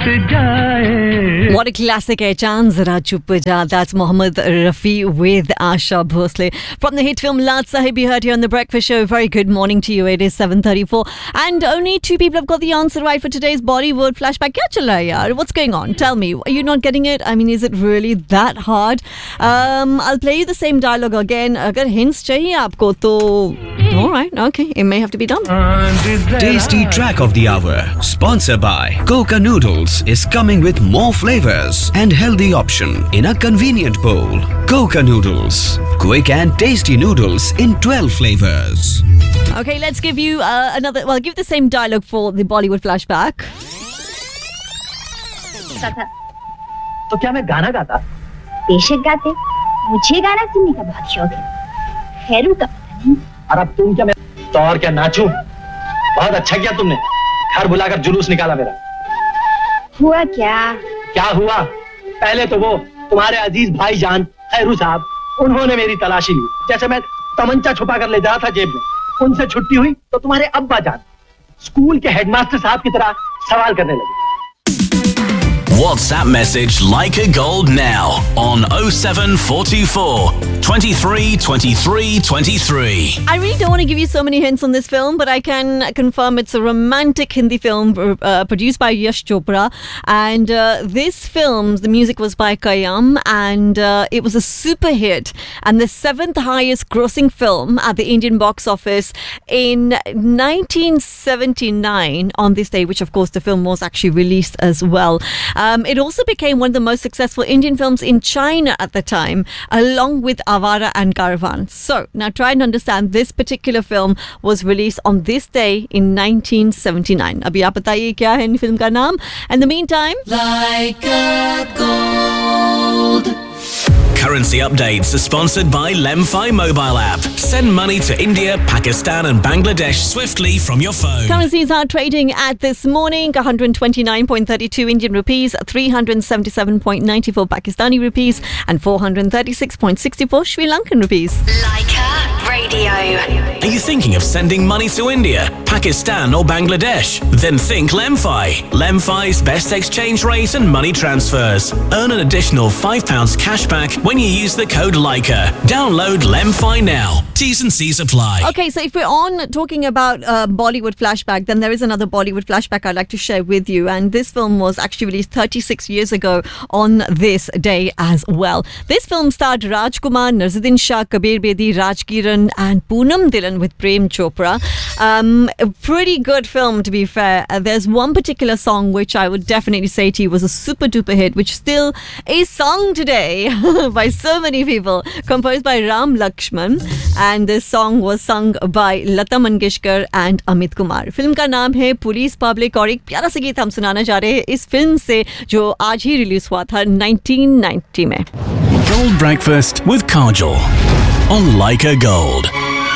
जाए. What a classic hai, Chand Zara Chup Ja. That's Mohammed Rafi with Asha Bhosle from the hit film Laat Sahib. You heard here on The Breakfast Show. Very good morning to you. It is 7:34 and only 2 people have got the answer right for today's Bollywood flashback. Kya chal raha hai yaar? What's going on? Tell me. Are you not getting it? I mean, is it really that hard? I'll play you the same dialogue again. Agar hints chahiye aapko to all right, okay. It may have to be done. Tasty track of the hour, sponsored by Coca Noodles, is coming with more flavors and healthy option in a convenient bowl. Coca Noodles, quick and tasty noodles in 12 flavors. Okay, let's give you I'll give the same dialogue for the Bollywood flashback. तो क्या मैं गाना गाता? बेशक गाते. मुझे गाना सुनने का बहुत शौक है. खैरू का पता नहीं. और अब तुम क्या, मैं तो और क्या नाचूं? बहुत अच्छा किया तुमने, घर बुलाकर जुलूस निकाला मेरा. हुआ क्या? क्या हुआ? पहले तो वो तुम्हारे अजीज भाईजान खैरू साहब, उन्होंने मेरी तलाशी ली. जैसे मैं तमंचा छुपा कर ले जा रहा था जेब में. उनसे छुट्टी हुई तो तुम्हारे अब्बा जान स्कूल के हेडमास्टर साहब की तरह सवाल करने लगे. WhatsApp message Leica Gold now on 07424 23 23 23. I really don't want to give you so many hints on this film, but I can confirm it's a romantic Hindi film produced by Yash Chopra. And this film, the music was by Kayam, and it was a super hit and the 7th highest grossing film at the Indian box office in 1979 on this day, which of course the film was actually released as well. It also became one of the most successful Indian films in China at the time, along with Avara and Caravan. So, now try and understand, this particular film was released on this day in 1979. Abhi aap bataiye kya hai in film ka naam? In the meantime, Leica Gold. Currency updates are sponsored by Lemfi mobile app. Send money to India, Pakistan and Bangladesh swiftly from your phone. Currencies are trading at this morning 129.32 Indian rupees, 377.94 Pakistani rupees and 436.64 Sri Lankan rupees. Leica Radio. Are you thinking of sending money to India, Pakistan or Bangladesh? Then think Lemfi. Lemfi's best exchange rate and money transfers. Earn an additional £5 cashback when you use the code Leica. Download Lemfi now. T's and C's apply. Okay, so if we're on talking about Bollywood flashback, then there is another Bollywood flashback I'd like to share with you. And this film was actually released 36 years ago on this day as well. This film starred Rajkumar, Nazuddin Shah, Kabir Bedi, Raj Kiran and Poonam Dhillon with Prem Chopra. A pretty good film, to be fair. There's one particular song which I would definitely say to you was a super duper hit, which still is sung today by so many people, composed by Ram Lakshman, and this song was sung by Lata Mangeshkar and Amit Kumar. Film का नाम है police public और एक प्यारा सा गीत हम सुनाना चाह रहे हैं इस फिल्म से जो आज ही रिलीज हुआ था 1990 में. Gold Breakfast with Kajol on Leica Gold.